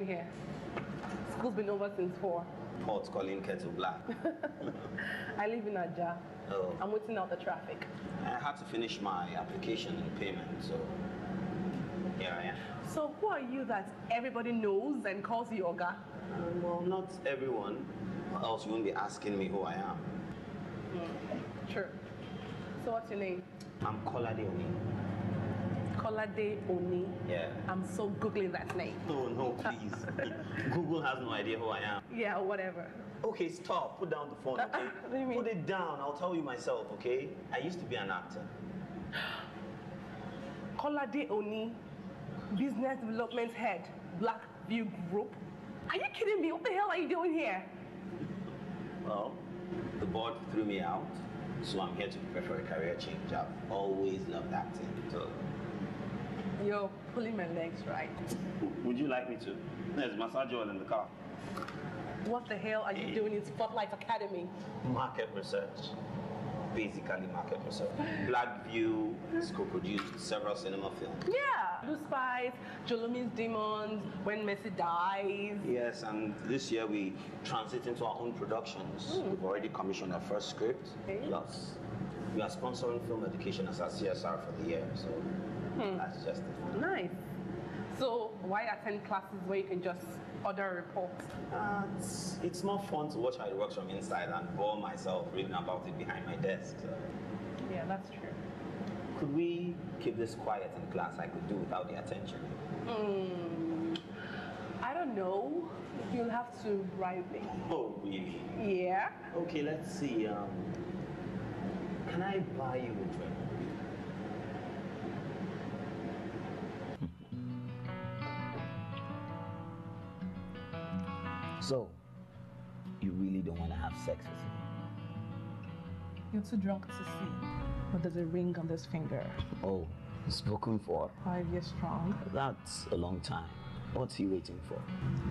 here? School's been over since 4. Pot calling kettle black. I live in Aja. Oh. I'm waiting out the traffic. I had to finish my application and payment, so here I am. So who are you that everybody knows and calls you Oga? Well, not everyone, or else you won't be asking me who I am. True. So what's your name? I'm Kolade Oni. Kolade Oni? Yeah. I'm so Googling that name. No, please. Google has no idea who I am. Yeah, whatever. Okay, stop. Put down the phone, okay? What do you mean? Put it down. I'll tell you myself, okay? I used to be an actor. Kolade Oni, Business Development Head, Blackview Group. Are you kidding me? What the hell are you doing here? Well, the board threw me out, so I'm here to prepare for a career change. I've always loved acting, so... You're pulling my legs, right? Would you like me to? There's massage oil in the car. What the hell are you doing in Spotlight Academy? Market research. Basically market research. Blackview has co-produced several cinema films. Yeah, Blue Spies, Jolomi's Demons, When Messi Dies. Yes, and this year we transit into our own productions. We've already commissioned our first script. Okay. Plus, we are sponsoring film education as our CSR for the year, so that's just it. Nice. So why attend classes where you can just order a report? It's more fun to watch how it works from inside and bore myself reading about it behind my desk. So. Yeah, that's true. Could we keep this quiet in class? I could do without the attention. I don't know. You'll have to bribe me. Oh, really? Yeah? Okay, let's see. Can I buy you a drink? So, you really don't want to have sex with me? You're too drunk to see. But there's a ring on this finger. Oh, spoken for. 5 years strong. That's a long time. What's he waiting for?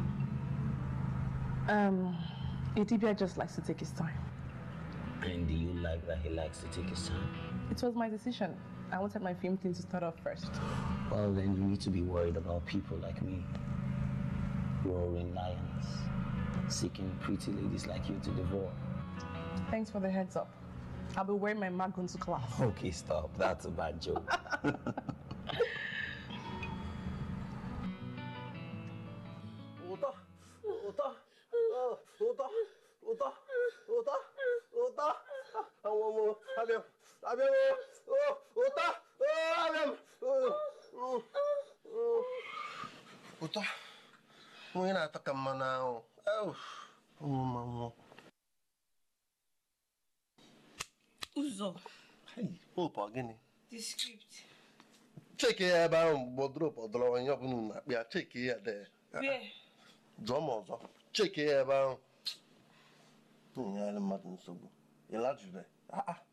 Idibia just likes to take his time. And do you like that he likes to take his time? It was my decision. I wanted my film team to start off first. Well, then you need to be worried about people like me. Roaring lions, seeking pretty ladies like you to devour. Thanks for the heads up. I'll be wearing my magoon to class. Okay, stop. That's a bad joke. Mungkin ada kemana? Uzo. Hey, apa gini? The script. Check ya bang, bodro bodro, yang pun nak biar check ya deh. Where? Drama zo. Check ya bang. Ni ada matan subuh. Elaju deh.